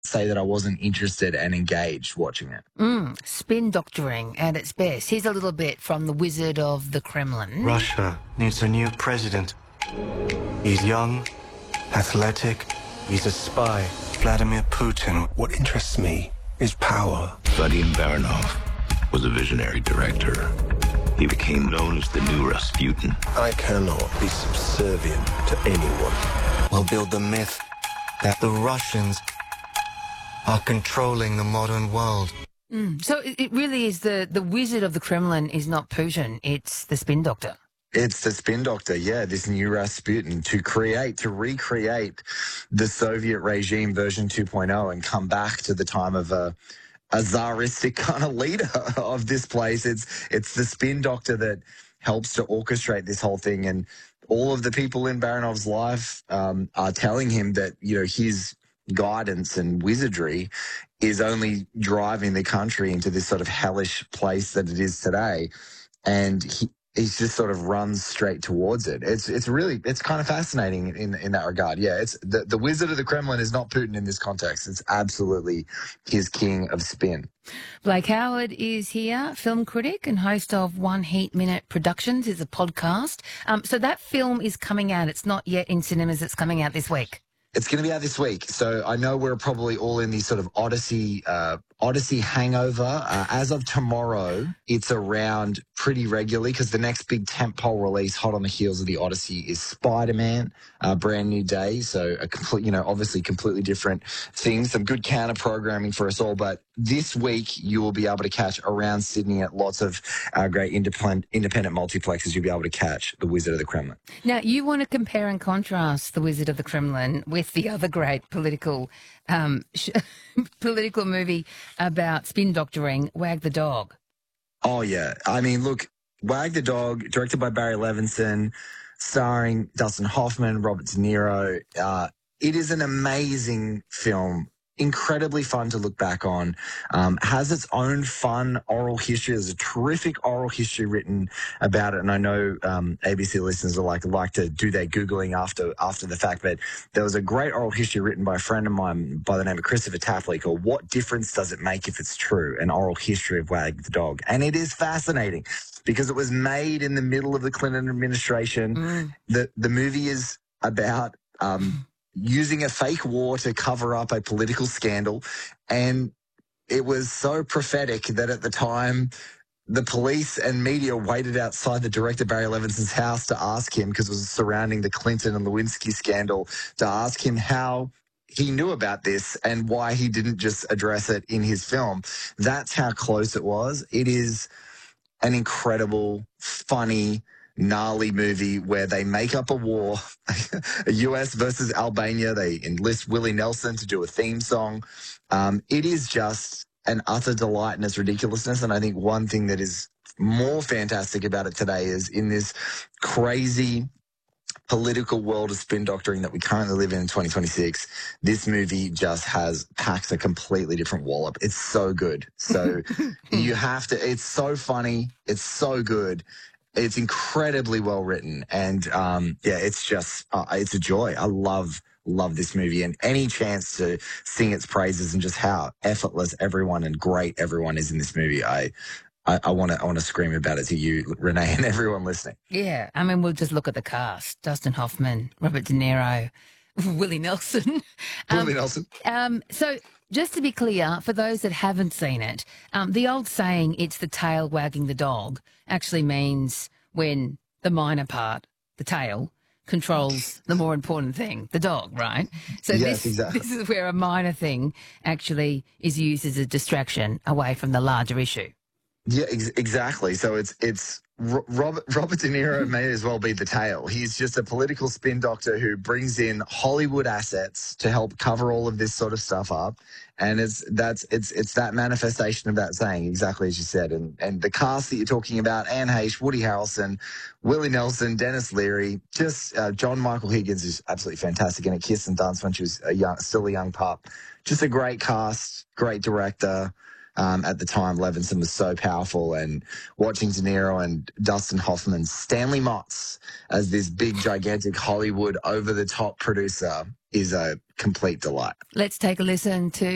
say that I wasn't interested and engaged watching it. Spin doctoring at its best. Here's a little bit from The Wizard of the Kremlin. Russia needs a new president. He's young, athletic, he's a spy. Vladimir Putin. What interests me is power. Vadim Baranov was a visionary director. He became known as the new Rasputin. I cannot be subservient to anyone. We'll build the myth that the Russians are controlling the modern world. So it really is the Wizard of the Kremlin is not Putin, it's the Spin Doctor. It's the Spin Doctor, yeah, this new Rasputin to recreate the Soviet regime version 2.0 and come back to the time of a Tsaristic kind of leader of this place. It's the Spin Doctor that helps to orchestrate this whole thing, and all of the people in Baranov's life are telling him that, you know, his guidance and wizardry is only driving the country into this sort of hellish place that it is today, and he just sort of runs straight towards it. It's kind of fascinating in that regard. Yeah, it's the Wizard of the Kremlin is not Putin in this context. It's absolutely his king of spin. Blake Howard is here, film critic and host of One Heat Minute Productions, is a podcast. So that film is coming out. It's not yet in cinemas. It's coming out this week. It's going to be out this week. So I know we're probably all in the sort of Odyssey hangover. As of tomorrow, it's around pretty regularly because the next big tentpole release, hot on the heels of the Odyssey, is Spider-Man, Brand New Day. So a complete, you know, obviously completely different things, some good counter programming for us all. But this week you will be able to catch around Sydney at lots of great independent multiplexes. You'll be able to catch The Wizard of the Kremlin. Now, you want to compare and contrast The Wizard of the Kremlin with the other great political movie about spin doctoring, Wag the Dog. Oh, yeah. I mean, look, Wag the Dog, directed by Barry Levinson, starring Dustin Hoffman, Robert De Niro. It is an amazing film. Incredibly fun to look back on, has its own fun oral history. There's a terrific oral history written about it, and I know ABC listeners are like to do their Googling after the fact, but there was a great oral history written by a friend of mine by the name of Christopher Tapley called What Difference Does It Make If It's True? An oral history of Wag the Dog. And it is fascinating because it was made in the middle of the Clinton administration. The movie is about using a fake war to cover up a political scandal. And it was so prophetic that at the time, the police and media waited outside the director Barry Levinson's house to ask him, because it was surrounding the Clinton and Lewinsky scandal, to ask him how he knew about this and why he didn't just address it in his film. That's how close it was. It is an incredible, funny, gnarly movie where they make up a war, a US versus Albania. They enlist Willie Nelson to do a theme song. It is just an utter delight in its ridiculousness. And I think one thing that is more fantastic about it today is in this crazy political world of spin doctoring that we currently live in 2026, this movie just packs a completely different wallop. It's so good. So you have to, it's so funny. It's so good. It's incredibly well written, and it's just it's a joy. I love this movie, and any chance to sing its praises and just how effortless everyone and great everyone is in this movie. I want to scream about it to you, Renee, and everyone listening. Yeah, I mean, we'll just look at the cast: Dustin Hoffman, Robert De Niro, Willie Nelson. Willie Nelson. So, just to be clear, for those that haven't seen it, the old saying, it's the tail wagging the dog, actually means when the minor part, the tail, controls the more important thing, the dog, right? So yes, this is where a minor thing actually is used as a distraction away from the larger issue. Yeah, exactly. So it's Robert De Niro may as well be the tail. He's just a political spin doctor who brings in Hollywood assets to help cover all of this sort of stuff up, and it's that manifestation of that saying, exactly as you said. And the cast that you're talking about: Anne Heche, Woody Harrelson, Willie Nelson, Dennis Leary, just John Michael Higgins is absolutely fantastic, and Kirsten Dunst when she was still a young pup. Just a great cast, great director. At the time, Levinson was so powerful, and watching De Niro and Dustin Hoffman, Stanley Motz as this big, gigantic Hollywood over-the-top producer is a complete delight. Let's take a listen to